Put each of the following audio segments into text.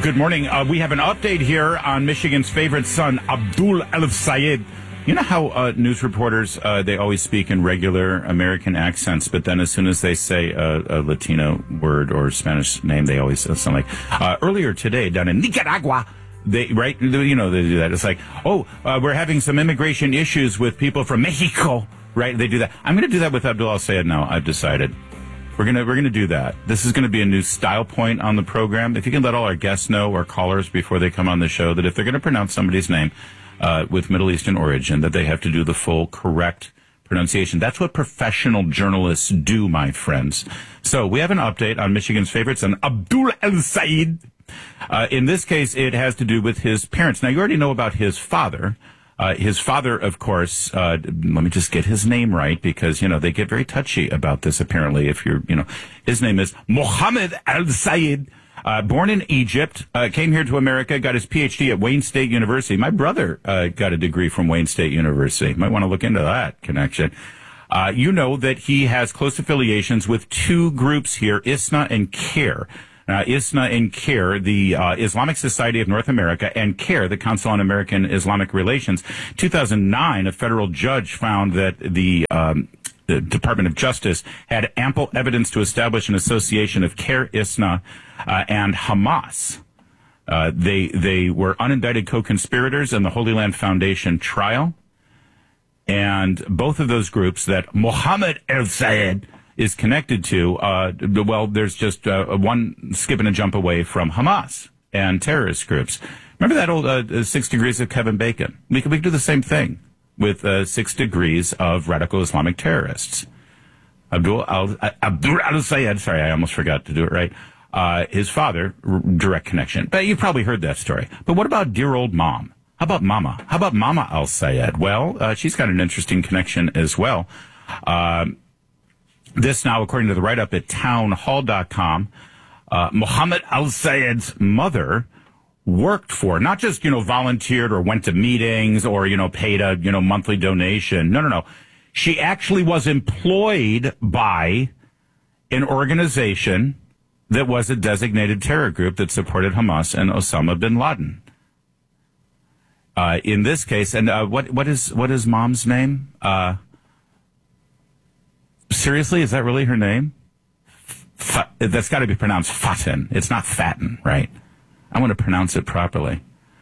Good morning. We have an update here on Michigan's favorite son, Abdul El-Sayed. You know how news reporters, they always speak in regular American accents, but then as soon as they say a Latino word or Spanish name, they always sound like, earlier today down in Nicaragua, they do that. It's like, we're having some immigration issues with people from Mexico, right? They do that. I'm going to do that with Abdul El-Sayed now, I've decided. We're gonna do that. This is gonna be a new style point on the program. If you can let all our guests know, or callers before they come on the show, that if they're gonna pronounce somebody's name with Middle Eastern origin, that they have to do the full correct pronunciation. That's what professional journalists do, my friends. So we have an update on Michigan's favorite son, Abdul El-Sayed. In this case, it has to do with his parents. Now, you already know about his father. His father, of course, let me just get his name right, because, they get very touchy about this, apparently, if you're, his name is Mohammed El-Sayed, born in Egypt, came here to America, got his PhD at Wayne State University. My brother, got a degree from Wayne State University. Might want to look into that connection. You know that he has close affiliations with two groups here, ISNA and CARE. ISNA and CARE, the Islamic Society of North America, and CARE, the Council on American Islamic Relations. 2009, a federal judge found that the Department of Justice had ample evidence to establish an association of CARE, ISNA, and Hamas. They were unindicted co-conspirators in the Holy Land Foundation trial. And both of those groups that Mohammed El-Sayed is connected to, there's just one skip and a jump away from Hamas and terrorist groups. Remember that old 6 Degrees of Kevin Bacon? We could do the same thing with 6 Degrees of radical Islamic terrorists. Abdul El-Sayed, sorry, I almost forgot to do it right. His father, direct connection. But you've probably heard that story. But what about dear old mom? How about Mama? How about Mama El-Sayed? Well, she's got an interesting connection as well. This now, according to the write-up at townhall.com, Mohammed El-Sayed's mother worked for, not just, volunteered or went to meetings or, paid a, monthly donation. No. She actually was employed by an organization that was a designated terror group that supported Hamas and Osama bin Laden. In this case, and what is mom's name? Seriously, is that really her name? That's got to be pronounced Fatin. It's not Fatin, right? I want to pronounce it properly.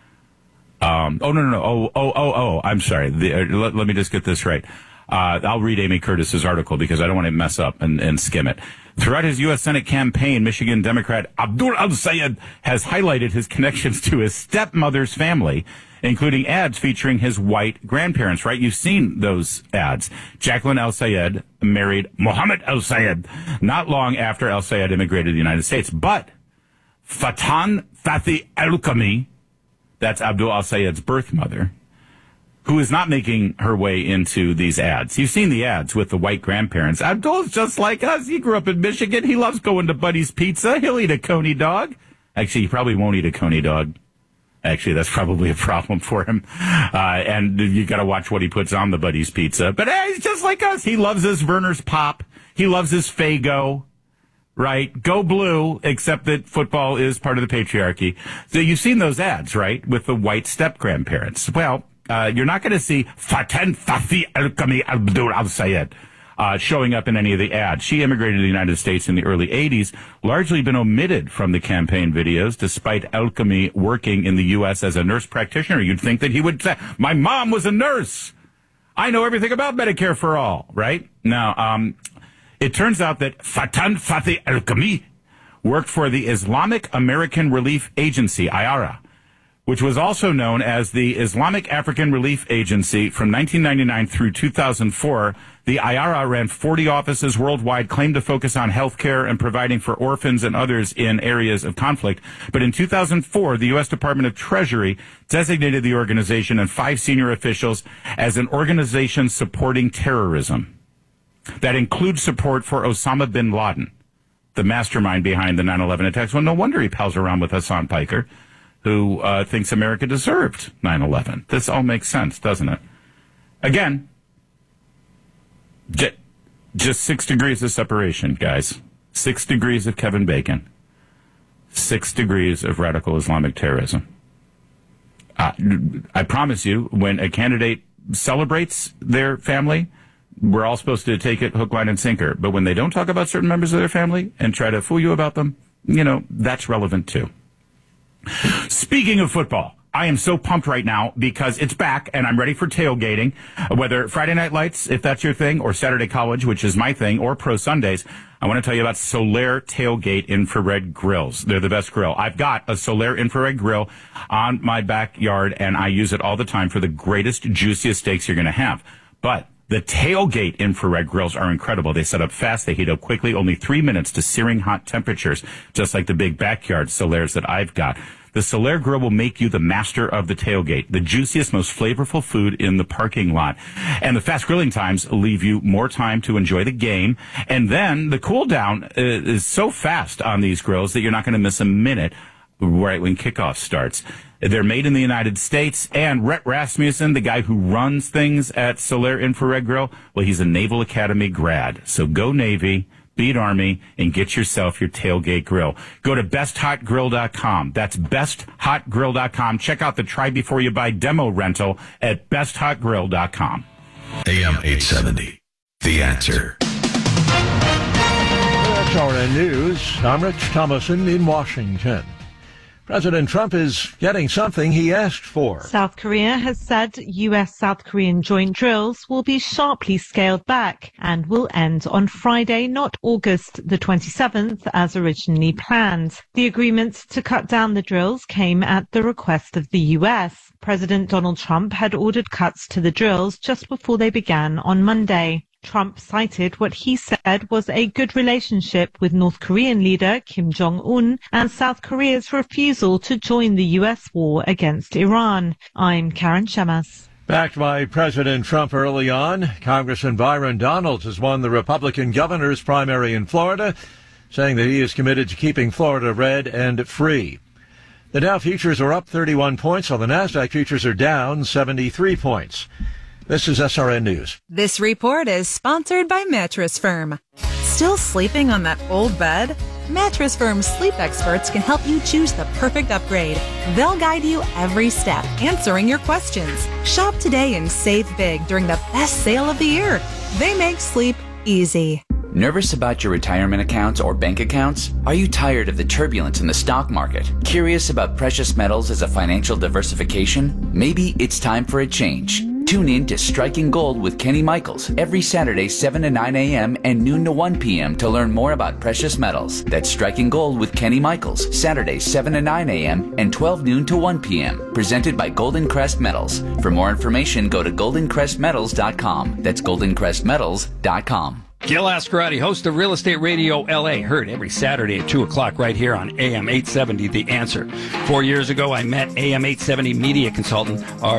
No. I'm sorry. Let me just get this right. I'll read Amy Curtis's article because I don't want to mess up and skim it. Throughout his U.S. Senate campaign, Michigan Democrat Abdul El-Sayed has highlighted his connections to his stepmother's family, including ads featuring his white grandparents, right? You've seen those ads. Jacqueline El-Sayed married Mohammed El-Sayed not long after El-Sayed immigrated to the United States. But Fatan Fathi Alkami, that's Abdul El-Sayed's birth mother, who is not making her way into these ads. You've seen the ads with the white grandparents. Abdul's just like us. He grew up in Michigan. He loves going to Buddy's Pizza. He'll eat a Coney dog. Actually, he probably won't eat a Coney dog. Actually, that's probably a problem for him. And you got to watch what he puts on the Buddy's Pizza. But he's just like us. He loves his Werner's Pop. He loves his Faygo. Right? Go blue, except that football is part of the patriarchy. So you've seen those ads, right? With the white step-grandparents. Well, you're not going to see Fatan Fathi Alkami Abdul El-Sayed showing up in any of the ads. She immigrated to the United States in the early 80s, largely been omitted from the campaign videos, despite Alkami working in the U.S. as a nurse practitioner. You'd think that he would say, my mom was a nurse. I know everything about Medicare for all, right? Now, it turns out that Fatan Fathi Alkami worked for the Islamic American Relief Agency, IARA, which was also known as the Islamic African Relief Agency from 1999 through 2004. The IARA ran 40 offices worldwide, claimed to focus on health care and providing for orphans and others in areas of conflict. But in 2004, the U.S. Department of Treasury designated the organization and 5 senior officials as an organization supporting terrorism. That includes support for Osama bin Laden, the mastermind behind the 9/11 attacks. Well, no wonder he pals around with Hassan Piker, who thinks America deserved 9/11. This all makes sense, doesn't it? Again, just 6 degrees of separation, guys. 6 degrees of Kevin Bacon. 6 6 degrees of radical Islamic terrorism. I promise you, when a candidate celebrates their family, we're all supposed to take it hook, line, and sinker. But when they don't talk about certain members of their family and try to fool you about them, that's relevant too. Speaking of football, I am so pumped right now because it's back and I'm ready for tailgating. Whether Friday Night Lights, if that's your thing, or Saturday College, which is my thing, or Pro Sundays, I want to tell you about Solaire Tailgate Infrared Grills. They're the best grill. I've got a Solaire Infrared Grill on my backyard and I use it all the time for the greatest, juiciest steaks you're going to have. But the Tailgate infrared grills are incredible. They set up fast. They heat up quickly. Only 3 minutes to searing hot temperatures, just like the big backyard Solaire's that I've got. The Solaire grill will make you the master of the tailgate, the juiciest, most flavorful food in the parking lot. And the fast grilling times leave you more time to enjoy the game. And then the cool down is so fast on these grills that you're not going to miss a minute right when kickoff starts. They're made in the United States, and Rhett Rasmussen, the guy who runs things at Solaire Infrared Grill, well, he's a Naval Academy grad. So go Navy, beat Army, and get yourself your tailgate grill. Go to besthotgrill.com. That's besthotgrill.com. Check out the Try Before You Buy demo rental at besthotgrill.com. AM 870, The Answer. SRN News, I'm Rich Thomason in Washington. President Trump is getting something he asked for. South Korea has said U.S.-South Korean joint drills will be sharply scaled back and will end on Friday, not August the 27th, as originally planned. The agreement to cut down the drills came at the request of the U.S. President Donald Trump had ordered cuts to the drills just before they began on Monday. Trump cited what he said was a good relationship with North Korean leader Kim Jong-un and South Korea's refusal to join the U.S. war against Iran. I'm Karen Shemas. Backed by President Trump early on, Congressman Byron Donalds has won the Republican governor's primary in Florida, saying that he is committed to keeping Florida red and free. The Dow futures are up 31 points, while the NASDAQ futures are down 73 points. This is SRN News. This report is sponsored by Mattress Firm. Still sleeping on that old bed? Mattress Firm's sleep experts can help you choose the perfect upgrade. They'll guide you every step, answering your questions. Shop today and save big during the best sale of the year. They make sleep easy. Nervous about your retirement accounts or bank accounts? Are you tired of the turbulence in the stock market? Curious about precious metals as a financial diversification? Maybe it's time for a change. Tune in to Striking Gold with Kenny Michaels every Saturday 7 to 9 a.m. and noon to 1 p.m. to learn more about precious metals. That's Striking Gold with Kenny Michaels, Saturdays 7 to 9 a.m. and 12 noon to 1 p.m. Presented by Golden Crest Metals. For more information, go to goldencrestmetals.com. That's goldencrestmetals.com. Gil Ascarati, host of Real Estate Radio LA, heard every Saturday at 2 o'clock right here on AM 870, The Answer. 4 years ago, I met AM 870 media consultant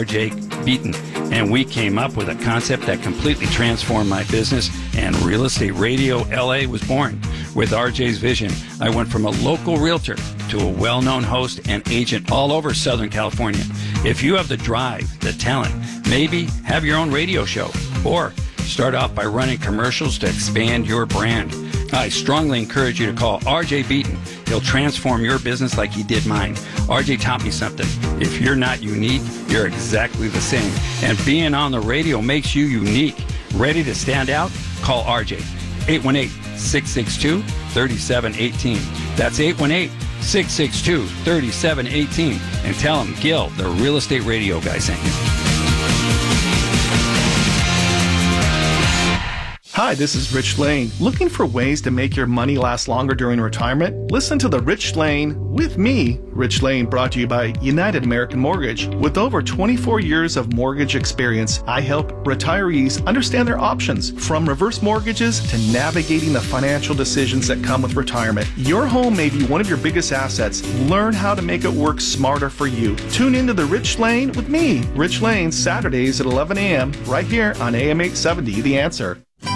RJ Beaton, and we came up with a concept that completely transformed my business, and Real Estate Radio LA was born. With RJ's vision, I went from a local realtor to a well-known host and agent all over Southern California. If you have the drive, the talent, maybe have your own radio show, or start off by running commercials to expand your brand. I strongly encourage you to call RJ Beaton. He'll transform your business like he did mine. RJ taught me something. If you're not unique, you're exactly the same. And being on the radio makes you unique. Ready to stand out? Call RJ. 818-662-3718. That's 818-662-3718. And tell him Gil, the Real Estate Radio guy, sent you. Hi, this is Rich Lane. Looking for ways to make your money last longer during retirement? Listen to The Rich Lane with me, Rich Lane, brought to you by United American Mortgage. With over 24 years of mortgage experience, I help retirees understand their options, from reverse mortgages to navigating the financial decisions that come with retirement. Your home may be one of your biggest assets. Learn how to make it work smarter for you. Tune into The Rich Lane with me, Rich Lane, Saturdays at 11 a.m. right here on AM 870, The Answer.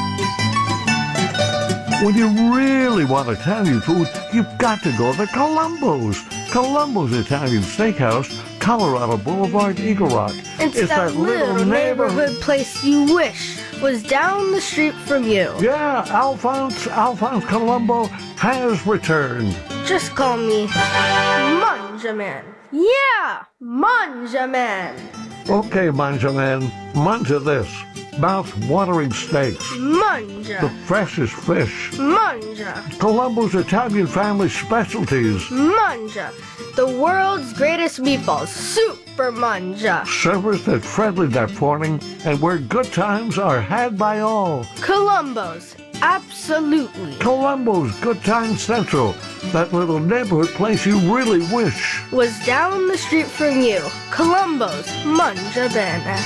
When you really want Italian food, you've got to go to Columbo's. Columbo's Italian Steakhouse, Colorado Boulevard, Eagle Rock. It's that little neighborhood place you wish was down the street from you. Yeah, Alphonse Columbo has returned. Just call me Manjaman. Yeah, Manjaman. Okay, Manjaman, manja this. Mouth-watering steaks. Manja. The freshest fish. Manja. Colombo's Italian family specialties. Manja. The world's greatest meatballs. Super Manja. Servers that friendly that morning and where good times are had by all. Colombo's. Absolutely. Colombo's Good Time Central. That little neighborhood place you really wish was down the street from you. Colombo's Manja Bene.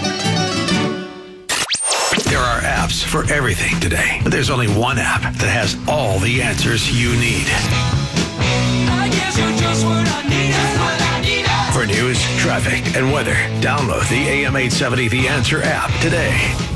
There are apps for everything today, but there's only one app that has all the answers you need. I guess you're just what I need. For news, traffic, and weather, download the AM 870 The Answer app today.